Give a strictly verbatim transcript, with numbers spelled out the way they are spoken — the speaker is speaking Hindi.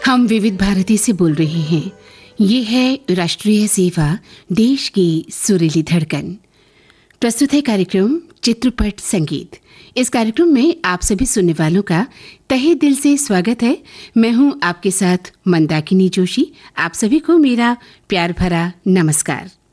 हम विविध भारती से बोल रहे हैं। ये है राष्ट्रीय सेवा, देश की सुरीली धड़कन। प्रस्तुत है कार्यक्रम चित्रपट संगीत। इस कार्यक्रम में आप सभी सुनने वालों का तहे दिल से स्वागत है। मैं हूं आपके साथ मंदाकिनी जोशी। आप सभी को मेरा प्यार भरा नमस्कार।